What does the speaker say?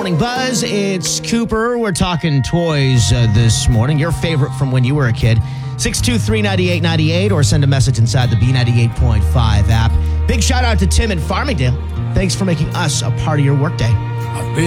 Morning Buzz. It's Cooper. We're talking toys this morning. Your favorite from when you were a kid. 623-9898 or send a message inside the B98.5 app. Big shout out to Tim in Farmingdale. Thanks for making us a part of your workday.